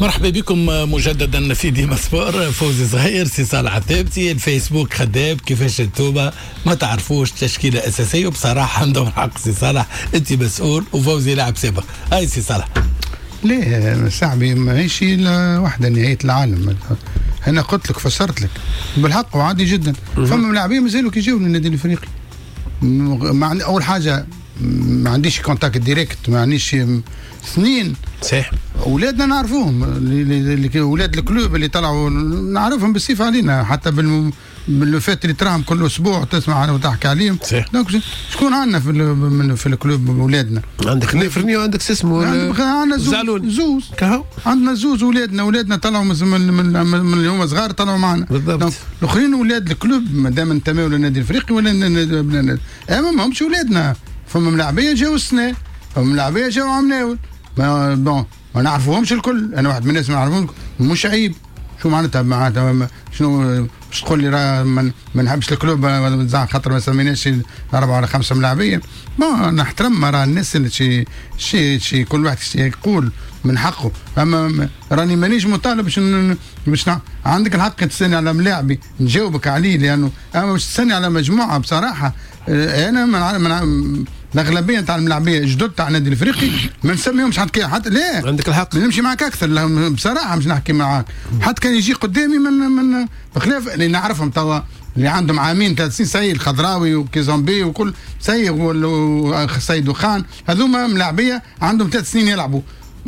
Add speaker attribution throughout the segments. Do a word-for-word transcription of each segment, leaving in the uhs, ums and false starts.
Speaker 1: مرحبا بكم مجددا في ديما سبور. فوزي صغير، سي صالح الثابتي، الفيسبوك خداب. كيفاش انتوما ما تعرفوش تشكيله اساسيه؟ وبصراحه عندهم حق سي صالح، انت مسؤول وفوزي لاعب سابق. هاي سي صالح.
Speaker 2: ليه صاحبي ماهيش واحده نهايه العالم. انا قلت لك فسرت لك بالحق وعادي جدا. فما لاعبين مازالوا كيجيو للنادي الافريقي. اول حاجه ما عنديش كونتاكت ديريكت، ما عنديش سنين.
Speaker 1: صحيح.
Speaker 2: اولادنا نعرفوهم، اللي اولاد الكلوب اللي طلعوا نعرفهم بالصفه علينا، حتى بال بالفات اللي تراهم كل اسبوع تسمع وتحكي عليهم. دونك شكون عندنا في في الكلوب اولادنا؟
Speaker 3: عندك نفرني وعندك اسمه
Speaker 2: عندنا زوز زوز عندنا زوز اولادنا اولادنا طلعوا من من, من اللي هما صغار طلعوا معنا.
Speaker 3: بالضبط.
Speaker 2: الاخرين اولاد الكلوب ما دام انتموا للنادي الافريقي ولا اما ما همش اولادنا. فما ملاعبيه جاوا السنه، فما ملاعبيه جاوا عمناول. ما بون ما نعرفوهمش الكل. انا واحد من الناس ما نعرفهم، مش عيب. شو معناتها معناتها شنو باش تقول لي راه ما نحبش الكلوب خاطر ما سميناش اربعه ولا خمسه ملاعبين؟ ما نحترم راه الناس اللي شي شي شي كل واحد يقول من حقه. اما راني مانيش مطالب باش باش عندك الحق تستني على ملاعبي نجاوبك عليه، لانه اما باش تستني على مجموعه. بصراحه انا من الاغلبيه تاع الملاعبيه جدد تاع النادي الافريقي ما نسميهمش حتى حتى ليه
Speaker 3: عندك الحق
Speaker 2: نمشي معك اكثر. بصراحه مش نحكي معاك حتى كان يجي قدامي من من بخلاف اللي نعرفهم توا اللي عندهم عامين ثلاث سنين، سيد الخضراوي وكيزومبي وكل سيد وسيد وخان، هذوما ملاعبيه عندهم ثلاث سنين يلعبوا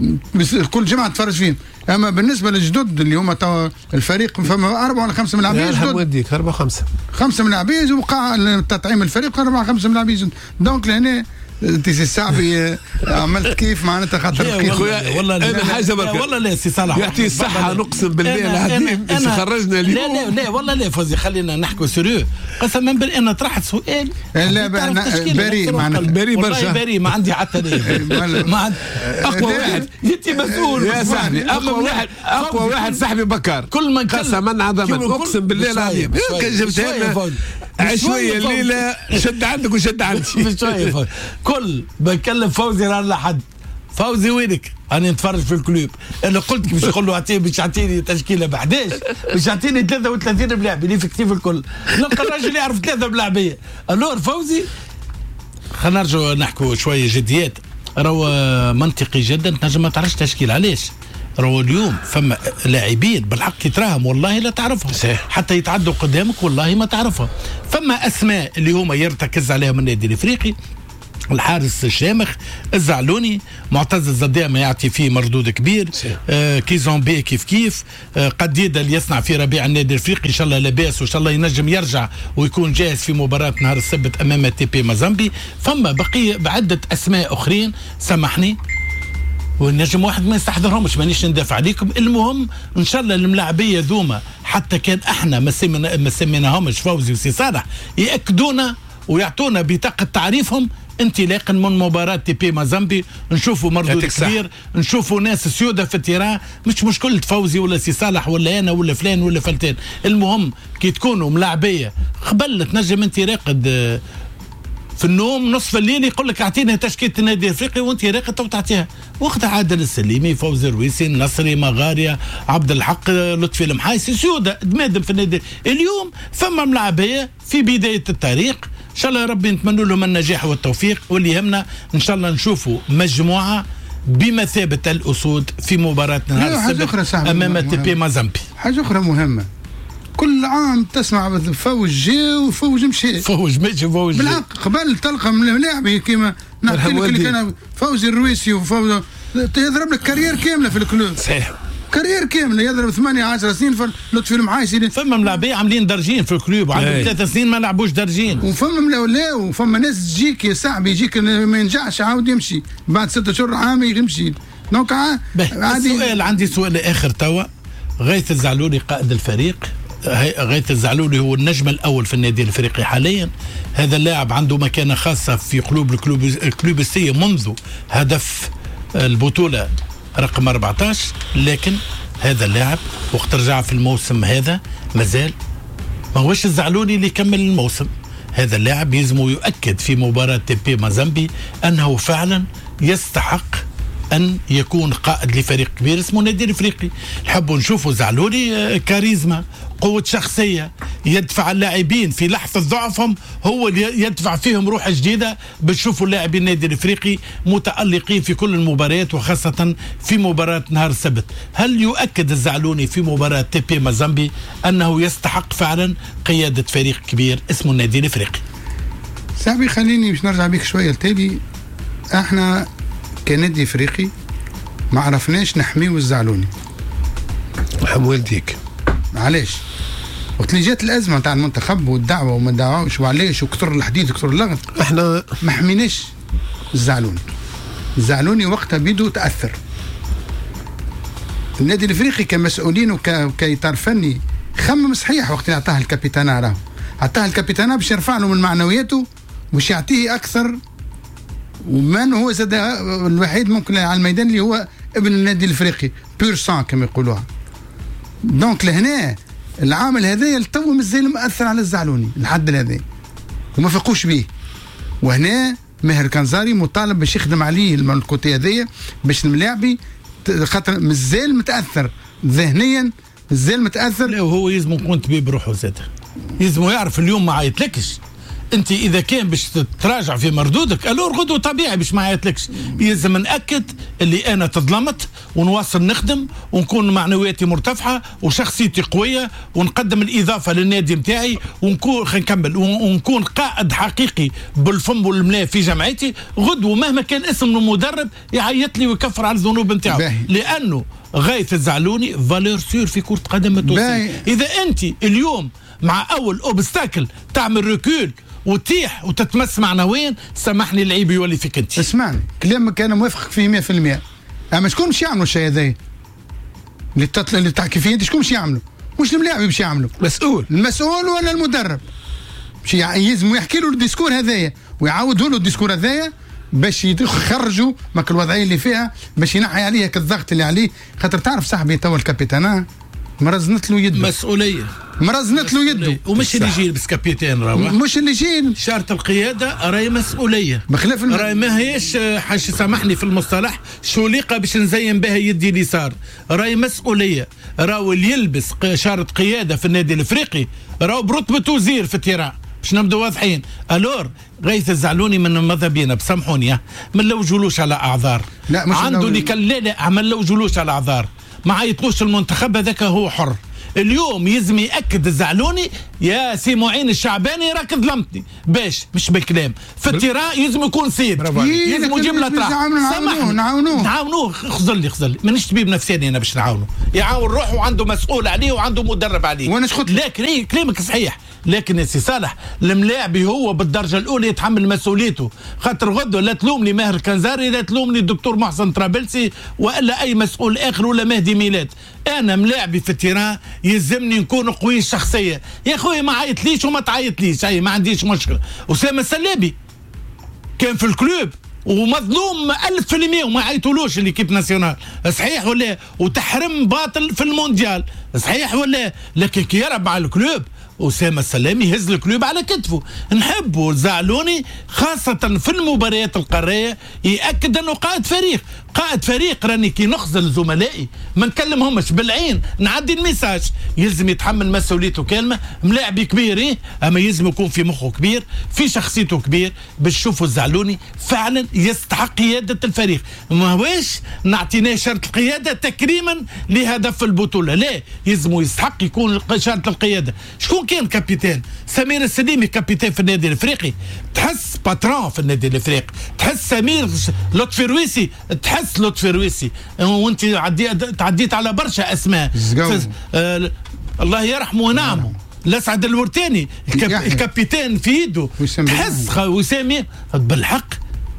Speaker 2: كل جمعه تفرج فيهم. اما بالنسبه للجدد اللي هما توا الفريق فما اربعه ولا خمسه ملاعبيه جدد.
Speaker 3: وديك اربعه خمسه خمسه
Speaker 2: ملاعبيه وقع تطعيم الفريق اربعه خمسه ملاعبيه جدد. دونك لهنا انت سي صاحبي عملت كيف معناتها خاطر كيف
Speaker 3: والله انا حاجه بركه
Speaker 1: والله لا سي صالح
Speaker 3: يعطيه الصحه نقسم بالله العظيم ايش خرجنا اليوم.
Speaker 1: لا لا لا والله لا فوزي خلينا نحكوا سيريو. قسما بالله انا طرحت سؤال
Speaker 2: لا بريء معناتها
Speaker 3: بريء برشا
Speaker 1: بريء ما عندي حتى ما عندي اقوى واحد انت مسؤول
Speaker 3: يا صاحبي اقوى واحد اقوى واحد صاحبي بكر
Speaker 1: كل ما
Speaker 3: قسما عظما اقسم بالله العظيم كان جبتها لنا عشوائيه الليله شد عندك وشد عندي
Speaker 1: شويه. كل بكلم فوزي راه لحد فوزي وينك؟ انا نتفرج في الكلوب. انا قلت باش نقول له اعطيني باش يعطيني تشكيله ب احد عشر باش يعطيني ثلاثة وثلاثين ملاعبي ليفكتيف الكل. نلقى الراجل يعرف ثلاثه ملاعبيه. الور فوزي خلينا نرجعوا نحكوا شويه جديات. راهو منطقي جدا تنجم ما تعرفش تشكيل. علاش؟ راهو اليوم فما لاعبين بالحق يتراهم والله لا تعرفهم.
Speaker 3: صحيح.
Speaker 1: حتى يتعدوا قدامك والله ما تعرفهم. فما اسماء اللي هما يرتكز عليهم النادي الافريقي، الحارس الشامخ الزعلوني، معتز الزدامة يعطي فيه مردود كبير، آه كيزومبي كيف كيف، آه قديدة اللي يصنع في ربيع النادي الافريقي ان شاء الله لاباس وان شاء الله ينجم يرجع ويكون جاهز في مباراة نهار السبت امام تي بي مازامبي. فما بقية بعدة اسماء اخرين سامحني والنجم واحد ما يستحضرهمش مانيش ندافع عليكم. المهم ان شاء الله الملاعبيه ذوما حتى كان احنا ما ما سميناهمش فوزي وسي صالح ياكدونا ويعطونا بطاقه تعريفهم انطلاقا من مباراه تي بي مازامبي. نشوفوا مردود كبير، نشوفوا ناس سيوده في التيران، مش مشكله فوزي ولا سي صالح ولا انا ولا فلان ولا فلتان. المهم كي تكونوا ملاعبيه قبل تنجم انت راقد في النوم نصف الليل يقول لك اعطينا تشكيله النادي الافريقي وانت راقد وتعطيها. وقتها عادل السليمي، فوزي الرويسي، النصري، مغاريا، عبد الحق، لطفي المحايسي، سيوده دمادم في النادي. اليوم فما ملاعبيه في بدايه التاريخ ان شاء الله يا ربي نتمنى لهم النجاح والتوفيق. واللي يهمنا ان شاء الله نشوفوا مجموعه بمثابه الاسود في مباراه نهار السبت امام تي بي مازامبي.
Speaker 2: حاجه اخرى مهمه، كل عام تسمع فوج جا وفوج مشي.
Speaker 1: فوج ماشي فوج
Speaker 2: بالحق قبل تلقى ملاعبي كيما نحكي لك اللي كان فوزي الرويسي وفوز يضرب لك كارير كامله في الكلوب.
Speaker 1: صحيح.
Speaker 2: كارير كامله يضرب ثمانية عشر سنين في لطفي المحايسي.
Speaker 1: فما ملاعبيه عاملين درجين في الكلوب وعندهم ثلاث سنين ما لعبوش درجين.
Speaker 2: وفما لا وفما ناس تجيك يا صاحبي يجيك ما ينجحش عاود يمشي بعد ستة شهور عام يمشي. دونك
Speaker 1: عادي. السؤال عندي سؤال اخر توا. غيث الزعلولي قائد الفريق، غيث الزعلولي هو النجم الاول في النادي الافريقي حاليا. هذا اللاعب عنده مكانه خاصه في قلوب الكلوب الكلوبستيه منذ هدف البطوله رقم أربعة عشر. لكن هذا اللاعب وقت رجع في الموسم هذا مازال ما هوش الزعلولي اللي يكمل الموسم. هذا اللاعب يلزم يؤكد في مباراه تي بي مازامبي انه فعلا يستحق أن يكون قائد لفريق كبير اسمه النادي الإفريقي. نحبوا نشوفوا زعلوني كاريزما، قوة شخصية، يدفع اللاعبين في لحظة ضعفهم، هو اللي يدفع فيهم روح جديدة. بتشوفوا اللاعبين النادي الإفريقي متألقين في كل المباريات وخاصة في مباراة نهار السبت. هل يؤكد الزعلوني في مباراة تي بي مازامبي أنه يستحق فعلا قيادة فريق كبير اسمه النادي الإفريقي؟
Speaker 2: صاحبي خليني باش نرجع بيك شوية لتالي. احنا كنادي افريقي ما عرفناش نحميو الزعلوني.
Speaker 3: رحم والديك.
Speaker 2: علاش؟ وقت اللي جات الازمه نتاع المنتخب والدعوه وما دعوش وعلاش وكثر الحديث وكثر اللغط،
Speaker 3: احنا
Speaker 2: ما حميناش الزعلوني. الزعلوني وقتها بيدو تاثر. النادي الافريقي كمسؤولين وكاطار فني خمم صحيح وقت اللي عطاه الكابيتانا، راه عطاه الكابيتانا باش يرفع له من معنوياته باش يعطيه اكثر. ومن هو زاد الوحيد ممكن على الميدان اللي هو ابن النادي الافريقي بير سان كما يقولوها. دونك لهنا العامل هذايا تو مازال مأثر على الزعلوني لحد هذا وما فقوش به. وهنا ماهر كنزاري مطالب باش يخدم عليه الكوتي هذايا باش الملاعبي خاطر مازال متاثر ذهنيا، مازال متاثر.
Speaker 1: لا وهو يلزم يكون طبيب بروحه زاد، يلزم يعرف اليوم ما عيطلكش انت اذا كان باش تراجع في مردودك الور غدوه طبيعي باش ما يعيطلكش. يلزم ناكد اللي انا تظلمت ونواصل نخدم ونكون معنوياتي مرتفعه وشخصيتي قويه ونقدم الاضافه للنادي نتاعي ونكون خلينا نكمل ونكون قائد حقيقي بالفم والملاء في جمعيتي. غدوه مهما كان اسم المدرب يعيط لي ويكفر على الذنوب نتاعو، لانه غاية الزعلوني فالور سور في كرة قدم التونسية. إذا أنت اليوم مع أول أوبستاكل تعمل ريكول وتيح وتتمس معنويا، سامحني العيب يولي فيك أنت.
Speaker 2: اسمعني كلامك أنا موافقك فيه مية في المية، أما شكون باش يعملوا الشيء هذا؟ اللي تطلع اللي تحكي فيه أنت شكون باش يعملوا؟ مش الملاعب باش يعملوا،
Speaker 3: مسؤول
Speaker 2: المسؤول ولا المدرب باش يلزم يحكي له الديسكور هذايا ويعاودوا له الديسكور هذايا باش يخرجوا ماك الوضعيه اللي فيها باش ينحي عليها كالضغط اللي عليه. خاطر تعرف صاحبي توا الكابيتان مرزنت له يده،
Speaker 1: مسؤوليه
Speaker 2: مرزنت له يده،
Speaker 1: ومش اللي يجي يلبس كابيتان راهو
Speaker 2: مش اللي يجي
Speaker 1: شارة القياده راهي مسؤوليه
Speaker 2: بخلاف الم...
Speaker 1: راهي ما هيش حاج سامحني في المصطلح شوليقه باش نزين بها يدي اليسار، راهي مسؤوليه. راهو اللي يلبس شارة قياده في النادي الافريقي راهو برتبه وزير في التيران باش نبدو واضحين. الور غيث الزعلوني من مذهبينا بسامحوني ما نلوجولوش على اعذار،
Speaker 2: لا مش
Speaker 1: عنده اللي كان لا لا ما نلوجولوش على اعذار، ما عيطلوش المنتخب هذاك هو حر. اليوم يزم ياكد الزعلوني يا سي معين الشعباني راك ظلمتني باش مش بالكلام في التيران يزم يكون سيد، يزم يجيب لطراح.
Speaker 2: سامحني نعاونوه
Speaker 1: نعاونوه خذل لي خذل لي مانيش طبيب نفساني انا باش نعاونوه، يعاون روحه وعنده مسؤول عليه وعنده مدرب عليه.
Speaker 2: وانا شخط
Speaker 1: لكن ايه كلامك صحيح، لكن يا سي صالح الملاعبي هو بالدرجه الاولى يتحمل مسؤوليته. خاطر غدوه لا تلومني ماهر كنزاري لا تلومني الدكتور محسن طرابلسي والا اي مسؤول اخر ولا مهدي ميلاد. انا ملاعبي في التيران يلزمني نكون قوي الشخصيه. يا خويا ما عيطليش وما تعيطليش اي ما عنديش مشكله. اسامه السلابي كان في الكلوب ومظلوم ألف في المية وما عيطولوش ليكيب ناسيونال، صحيح ولا؟ وتحرم باطل في المونديال، صحيح ولا؟ لكن كي يلعب مع الكلوب أسامة السلامي يهز الكلوب على كتفه. نحبوا الزعلوني خاصة في المباريات القارية يأكد أنه قائد فريق، قائد فريق. راني كي نخزل زملائي ما نكلمهمش بالعين نعدي الميساج، يلزم يتحمل مسؤوليته كلمة. ملاعبي كبير إيه؟ أما يلزم يكون في مخه كبير في شخصيته كبير باش تشوفوا الزعلوني فعلا يستحق قيادة الفريق. ما هوش نعطيناه شرط القيادة تكريما لهدف البطولة، لا يلزم يستحق يكون شرط القيادة. شكون كان كابيتان؟ سمير السليمي كابيتان في النادي الافريقي، تحس باترون في النادي الافريقي، تحس سمير لطفي رويسي، تحس لطفي رويسي. وانت عديت تعديت على برشا اسماء آه الله يرحمه ونعمه. الاسعد الورتاني الكاب... الكابيتان في يده، تحس وسامي بالحق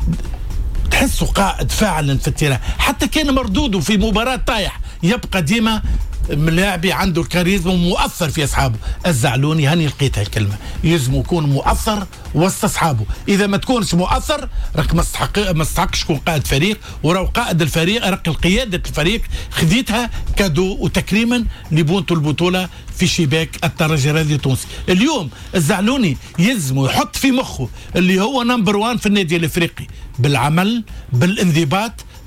Speaker 1: تحسه قائد فعلا في التيران. حتى كان مردوده في مباراة طايح يبقى ديما ملاعبي عنده الكاريزما ومؤثر في اصحابه. الزعلوني هاني لقيت هالكلمه، يلزم يكون مؤثر وسط اصحابه. اذا ما تكونش مؤثر راك ما تستحق ما تستحقش تكون قائد فريق. وراه قائد الفريق راك قياده الفريق خذيتها كادو وتكريما لبونتو البطوله في شباك الترجي الرياضي التونسي. اليوم الزعلوني يلزم يحط في مخه اللي هو نمبر وان في النادي الافريقي بالعمل بالانضباط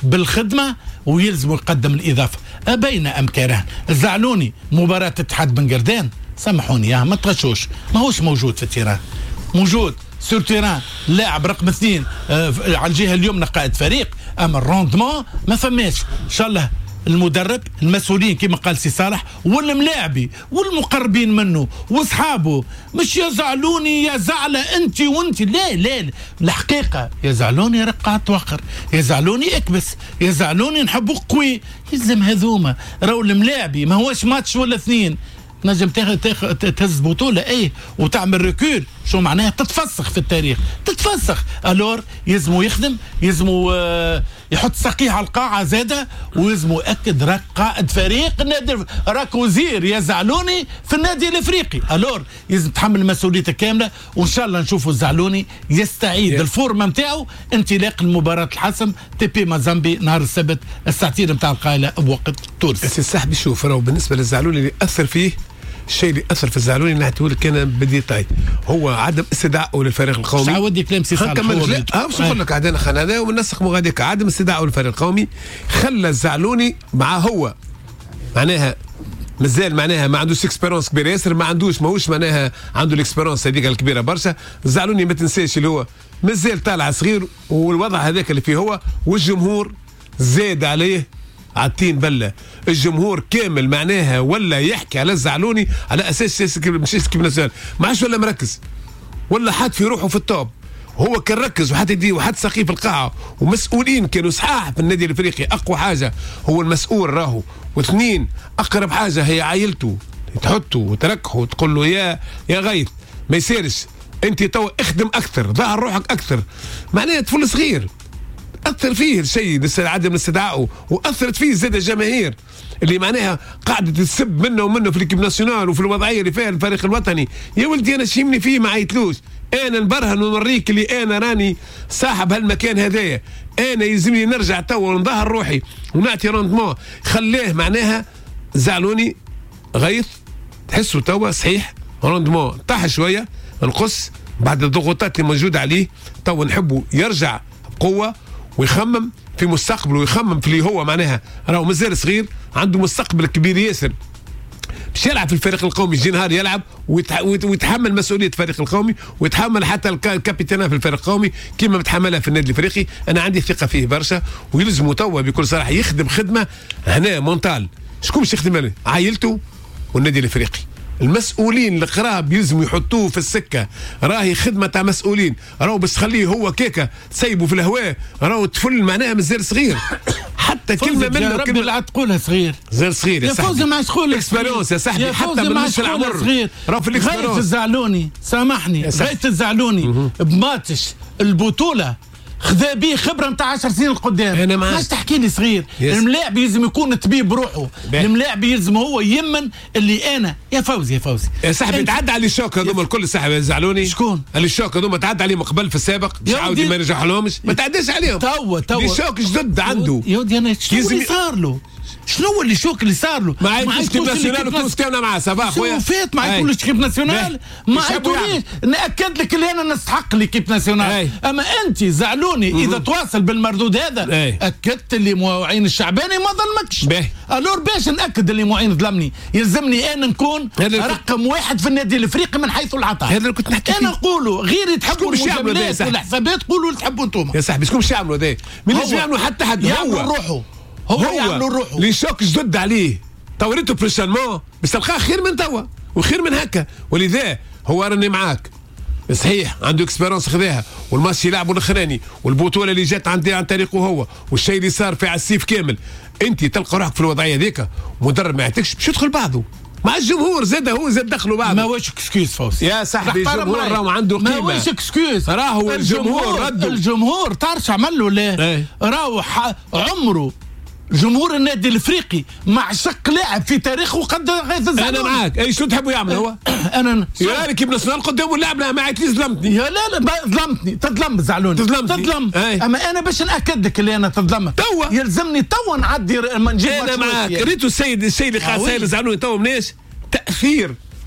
Speaker 1: بالخدمه ويلزم يقدم الاضافه. بين امكانه الزعلوني مباراه اتحاد بن قردان سامحوني يا ما تغشوش ماهوش موجود في التيران، موجود سور تيران لاعب رقم اثنين آه على الجهه اليمنى قائد فريق، اما الروندمون ما فماش. ان شاء الله المدرب المسؤولين كما قال سي صالح والملاعبي والمقربين منه واصحابه مش يزعلوني يا زعله انت وانت، لا لا الحقيقه يزعلوني رقعت وقر، يزعلوني اكبس، يزعلوني نحبوك قوي، يلزم هذوما راهو الملاعبي ما هوش ماتش ولا اثنين نجم تاخذ تهز بطوله ايه وتعمل ريكول، شو معناها تتفسخ في التاريخ، تتفسخ. الور يلزموا يخدم، يلزموا آه يحط ساقيه على القاعه زاده، ويلزموا ياكد راك قائد فريق النادي، راك وزير يزعلوني في النادي الافريقي، الور يلزم تحمل مسؤوليته كامله. وان شاء الله نشوفوا الزعلوني يستعيد yeah. الفورمه نتاعو انطلاق المباراه الحسم تي بي مازامبي نهار السبت الساعتين نتاع القائله بوقت تونس.
Speaker 3: سي صاحبي شوف راهو بالنسبه للزعلوني اللي اثر فيه الشيء اللي اثر في الزعلوني نحكي لك كان بديتاي هو عدم استدعائه للفريق القومي.
Speaker 1: مش عاودي كلام سي صالح
Speaker 3: لا اه باش نقول لك عاد خلينا هذا ومنسق مغاديك عدم استدعائه للفريق القومي خلى الزعلوني مع هو معناها مازال معناها ما عندوش اكسبيرونس كبيره ياسر، ما عندوش ماهوش معناها عنده الاكسبيرونس هذيك الكبيره برشا. الزعلوني ما تنساش اللي هو مازال طالع صغير والوضع هذاك اللي فيه هو، والجمهور زاد عليه عالتين بله، الجمهور كامل معناها ولا يحكي على الزعلوني على اساس مش كيف نسال ما عادش ولا مركز ولا حد في روحه في التوب. هو كان ركز وحتى يدي وحتى سقي في القاعه ومسؤولين كانوا صحاح في النادي الافريقي. اقوى حاجه هو المسؤول راهو، واثنين اقرب حاجه هي عائلته تحطه وتركحه وتقول له يا يا غيث ما يصيرش انت تو اخدم اكثر ظهر روحك اكثر. معناها طفل صغير اثر فيه الشيء عدم استدعائه، واثرت فيه زاد الجماهير اللي معناها قاعده تسب منه ومنه في الكيب ناسيونال وفي الوضعيه اللي فيها الفريق الوطني. يا ولدي انا شيمني فيه ما عيطلوش، انا نبرهن ونوريك اللي انا راني صاحب هالمكان هذايا، انا يلزمني نرجع توا ونظهر روحي ونعطي روندمون. خلاه معناها زعلوني غيث تحسوا توا صحيح روندمون طاح شويه نقص بعد الضغوطات اللي موجوده عليه. توا نحبوا يرجع بقوه ويخمم في مستقبله ويخمم في اللي هو معناها راهو مازال صغير عنده مستقبل كبير ياسر باش يلعب في الفريق القومي. يجي نهار يلعب ويتحمل مسؤوليه الفريق القومي ويتحمل حتى الكابيتان في الفريق القومي كما بتحملها في النادي الافريقي. انا عندي ثقه فيه برشا ويلزموا توا بكل صراحه يخدم خدمه هنا مونتال. شكون باش يخدم؟ عائلته والنادي الافريقي. المسؤولين القراب يلزموا يحطوه في السكه، راهي خدمه تاع مسؤولين، راهو بس خليه هو كيكه تسيبه في الهواء، راهو طفل معناها مازال صغير حتى كلمه منه
Speaker 1: ربي لا تقولها صغير
Speaker 3: زال صغير
Speaker 1: يا فوزي ما تقول
Speaker 3: اكسبيريونس يا صاحبي حتى من نص العمر
Speaker 1: صغير.
Speaker 3: راهو في الاكسبيريونس.
Speaker 1: غاية الزعلوني سامحني غاية الزعلوني بماتش البطوله خذا بيه خبره نتاع عشر سنين قدام.
Speaker 3: انا
Speaker 1: ماش تحكي لي صغير. الملاعب يلزم يكون طبيب بروحه، الملاعب يلزم هو يمن اللي انا يا فوزي يا فوزي
Speaker 3: يا صاحبي تعدى على الشوك هذوما الكل صاحبي يزعلوني.
Speaker 1: شكون؟
Speaker 3: اللي الشوك هذوما تعدى عليهم قبل في السابق مش عاودي ما يرجع لهمش ما تعداش عليهم
Speaker 1: توا توا
Speaker 3: الشوك جدد عنده.
Speaker 1: يا ودي انا شنو اللي صار له؟ شنو اللي شوك اللي صار له؟
Speaker 3: ما عيطوش كيب ناسيونال وتونس كنا معاه صباح خويا.
Speaker 1: فات ما عيطوليش كيب ناسيونال ما عيطوليش. ناكد لك اللي انا نستحق لي كيب ناسيونال. اما انت زعلوني اذا تواصل بالمردود هذا اكدت اللي معين الشعباني ما ظلمكش. الور باش ناكد اللي معين ظلمني يلزمني انا نكون رقم واحد في النادي الافريقي من حيث العطاء.
Speaker 3: هذا اللي كنت نحكي
Speaker 1: انا نقولوا غير تحبوا المجاملات والحسابات قولوا اللي تحبوا انتم
Speaker 3: يا صاحبي. شكون باش يعملوا هذا؟ من يجي يعملوا حتى حد
Speaker 1: هو روحه هو, هو يعملوا روحه
Speaker 3: اللي شوك جدد عليه توريته بروشانمون بس تلقاه خير من توا وخير من هكا. ولذا هو راني معاك صحيح عنده اكسبيرونس خذاها والماتش يلعبوا الاخراني والبطوله اللي جات عندي عن طريقه هو والشيء اللي صار في عسيف كامل. انت تلقى روحك في الوضعيه ذيك مدرب ما يعطيكش باش يدخل بعضه مع الجمهور زاد هو زاد دخلوا بعض.
Speaker 1: ما واش اكسكيوز فوزي
Speaker 3: يا صاحبي الجمهور راهو عنده قيمه.
Speaker 1: ما واش اكسكيوز
Speaker 3: راهو الجمهور ردوا.
Speaker 1: الجمهور تعرفش عمل له لا راهو عمره جمهور النادي الافريقي مع شق لاعب في تاريخه وقد غيث الزعلوني.
Speaker 3: انا معاك. اي شو تحبوا يعمل هو؟
Speaker 1: انا
Speaker 3: يا لك ابن ناسيونال قدامه اللاعب ما عيط لي ظلمتني.
Speaker 1: يا لا لا ظلمتني تظلم الزعلوني تظلم. اما انا باش ناكد لك اللي انا تظلم
Speaker 3: توا
Speaker 1: يلزمني توا نعدي نجيب.
Speaker 3: انا معاك. ريتو السيد السيد اللي قاعد سايل الزعلوني توا مناش تاثير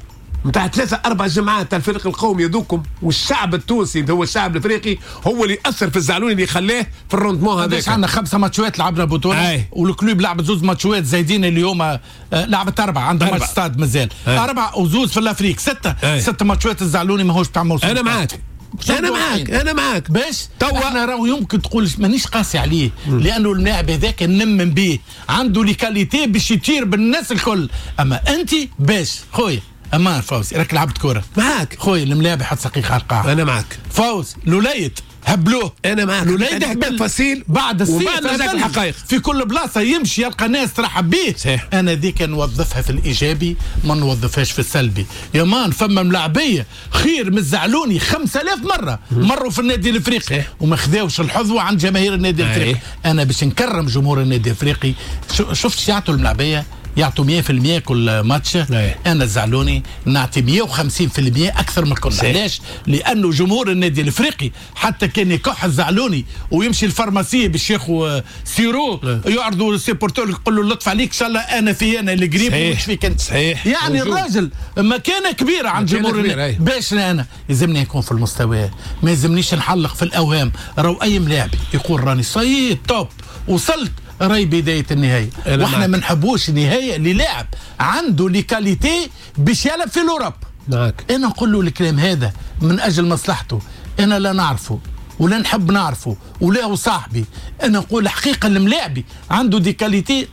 Speaker 3: نتاع ثلاثة أربع جماعات تاع الفريق القومي هذوكم، والشعب التونسي هو الشعب الافريقي هو اللي اثر في الزعلوني اللي خلاه في الروندمون هذاك.
Speaker 1: ليش عندنا خمسه ماتشات لعبنا بطوله والكلوب لعب زوز ماتشات زايدين اليوم، آه لعبت اربعه عندها ماتش ستاد مازال اربعه وزوز في الافريق ستة أي. ستة ماتشات الزعلوني ماهوش بتاع موسم.
Speaker 3: انا معاك انا معاك انا معاك
Speaker 1: باش توا احنا راهو يمكن تقول مانيش قاسي عليه م. لانه اللاعب هذاك نمن به عنده لي كاليتي باش يطير بالناس الكل، اما انت باش خويا امان فوزي راك لعبت كره
Speaker 3: معاك
Speaker 1: خويا الملاعب يحط سقيق على القاع.
Speaker 3: انا معاك
Speaker 1: فوز لوليت هبلوه
Speaker 3: انا معك
Speaker 1: لوليد هبل
Speaker 3: تفاصيل
Speaker 1: بعد السيف
Speaker 3: الحقائق
Speaker 1: في كل بلاصه يمشي يلقى ناس ترحب به.
Speaker 3: صحيح.
Speaker 1: انا ذيك نوظفها في الايجابي ما نوظفهاش في السلبي يا مان. فما ملاعبيه خير من الزعلوني خمسة آلاف مره مروا في النادي الافريقي وما خذاوش الحظوه عند جماهير النادي الافريقي. انا باش نكرم جمهور النادي الافريقي شفت يعطوا الملاعبيه يعطوا مية بالمية كل ماتش.
Speaker 3: أيه.
Speaker 1: انا الزعلوني نعطي مية وخمسين بالمية اكثر من الكل. علاش؟ لانه جمهور النادي الافريقي حتى كان يكح الزعلوني ويمشي الفارماسي باش ياخذ سيرو يعرضوا السيبورتور يقول له لطف عليك ان شاء الله انا في انا اللي قريب ومش فيك انت.
Speaker 3: صحيح.
Speaker 1: يعني موجود. الراجل مكانه كبيره عند جمهور النادي. باش انا يلزمني نكون في المستوى، ما يلزمنيش نحلق في الاوهام. راهو اي ملاعب يقول راني صيد توب وصلت راي بدايه النهايه، واحنا ما نحبوش النهايه اللي لاعب عنده لي كاليتي باش يلعب في الاوروب.
Speaker 3: معك.
Speaker 1: انا نقول له الكلام هذا من اجل مصلحته، انا لا نعرفه ولا نحب نعرفه ولا هو صاحبي. انا نقول حقيقه الملاعبي عنده دي كاليتي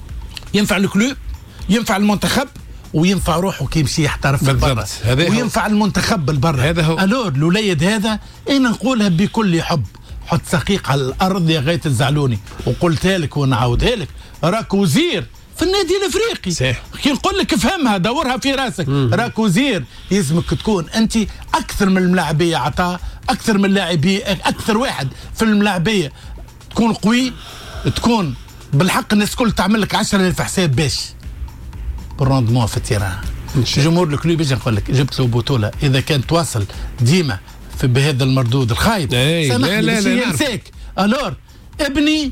Speaker 1: ينفع الكلوب ينفع المنتخب وينفع روحه كي يمشي يحترف في البر وينفع المنتخب بالبر.
Speaker 3: هذا هو
Speaker 1: الور الوليد هذا انا نقولها بكل حب. حط سقيق على الارض يا غايه الزعلوني وقلتها لك ونعاودها لك، راك وزير في النادي الافريقي.
Speaker 3: صحيح.
Speaker 1: كي نقول لك افهمها دورها في راسك. مم. راك وزير يلزمك تكون انت اكثر من الملاعبيه عطاء، اكثر من اللاعبيه، اكثر واحد في الملاعبيه تكون قوي، تكون بالحق الناس الكل تعمل لك عشرة ألف حساب باش بالروندمون في التيران. جمهور الكلوب يجي نقول لك جبت له بطوله اذا كان تواصل ديما في بهذا المردود الخايب
Speaker 3: سامحني باش
Speaker 1: ينساك. الور ابني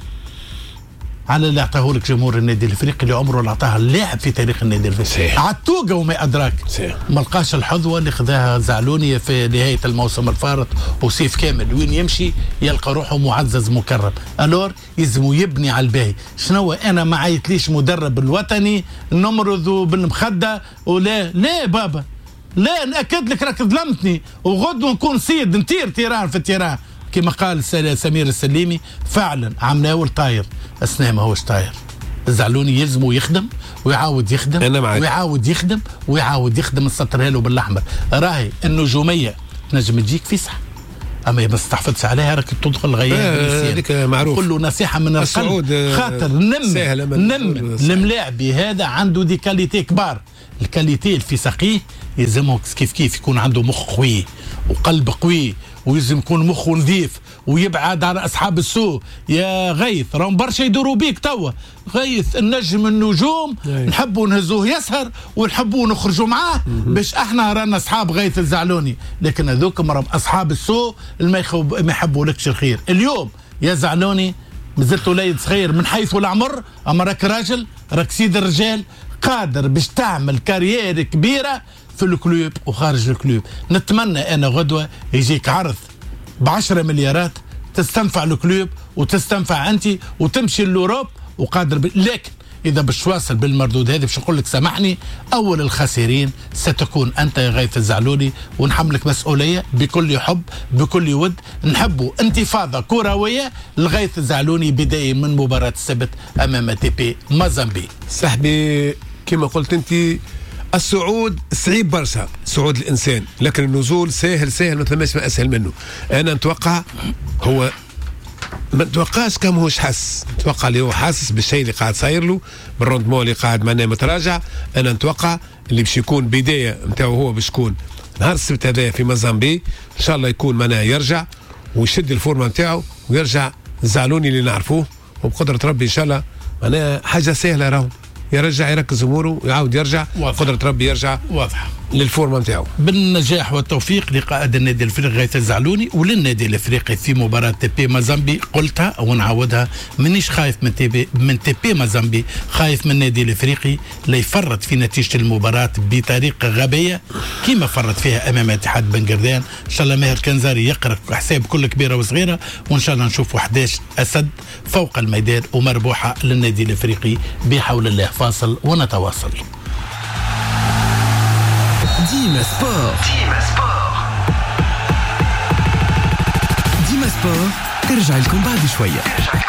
Speaker 1: على اللي اعطاه لك جمهور النادي الافريقي اللي عمره اللي اعطاها اللاعب في تاريخ النادي الافريقي. عتوقه وما ادراك. ما لقاش الحظوه اللي خذاها زعلوني في نهايه الموسم الفارط وسيف كامل وين يمشي يلقى روحه معزز مكرم. الور يلزمو يبني على الباهي. شنو انا ما عيطليش مدرب الوطني نمرض بالمخده ولا لا بابا لا نأكد لك راك ظلمتني وغدوه نكون سيد نطير تيران في التيران كما قال سمير السليمي. فعلا عمناول طاير اثناء ما هوش طاير. الزعلوني يلزمه يخدم ويعاود يخدم ويعاود يخدم ويعاود يخدم. السطرها له بالاحمر. راهي النجوميه تنجم تجيك في صح اما ما تستحفظش عليها راك تدخل غياب.
Speaker 3: هذيك معروف.
Speaker 1: كل نصيحه من القلب خاطر نم نم الملاعبي هذا عنده دي كاليتي كبار. الكاليتي في ساقيه يلزمه كيف كيف يكون عنده مخ قوي وقلب قوي ويلزم يكون مخه نظيف ويبعد على اصحاب السوء. يا غيث راهم برشا يدوروا بيك توا. غيث النجم النجوم نحبوا نهزوه يسهر ونحبوا نخرجوا معاه باش احنا رانا اصحاب غيث الزعلوني، لكن هذوك راهم اصحاب السوء اللي ما يحبوا لكش الخير. اليوم يا زعلوني مازلت وليد صغير من حيث العمر اما راك راجل راك سيد الرجال قادر باش تعمل كارير كبيره في الكلوب وخارج الكلوب. نتمنى انا غدوه يجيك عرض بعشرة مليارات تستنفع الكلوب وتستنفع انت وتمشي لوروب وقادر ب... لكن اذا باش تواصل بالمردود هذا باش نقول لك سامحني اول الخاسرين ستكون انت يا غايث الزعلوني ونحملك مسؤوليه بكل حب بكل ود. نحبوا انتفاضه كرويه لغايث الزعلوني بدايه من مباراه السبت امام تي بي مازامبي.
Speaker 3: صاحبي كما قلت انت الصعود صعيب برشا صعود الانسان، لكن النزول سهل سهل ما ثماش ما اسهل منه. انا نتوقع هو ما نتوقعش كم هوش حس، نتوقع اللي هو حاسس بالشيء اللي قاعد صاير له بالروندمون اللي قاعد معناه متراجع. انا نتوقع اللي باش يكون بدايه نتاعو هو باش يكون نهار السبت هذا في مازامبي ان شاء الله يكون معناه يرجع ويشد الفورمه نتاعو ويرجع الزعلوني اللي نعرفوه وبقدره ربي ان شاء الله معناها حاجه سهله راهو يرجع يركز اموره ويعاود يرجع
Speaker 1: واضح.
Speaker 3: قدره ربي يرجع
Speaker 1: واضح
Speaker 3: للفورمه نتاعو.
Speaker 1: بالنجاح والتوفيق لقائد النادي الافريقي غيث الزعلوني وللنادي الافريقي في مباراه تي بي مازامبي. قلتها ونعاودها، مانيش خايف من تي بي من تي بي مازامبي، خايف من النادي الافريقي لا يفرط في نتيجه المباراه بطريقه غبيه كما فرط فيها امام اتحاد بن قردان. ان شاء الله ماهر كنزاري يقرا حساب كل كبيره وصغيره، وان شاء الله نشوف أحد عشر اسد فوق الميدان ومربوحه للنادي الافريقي بحول الله. فاصل ونتواصل.
Speaker 4: ديما سبور ديما سبور ديما سبور ترجع لكم بعد شوية.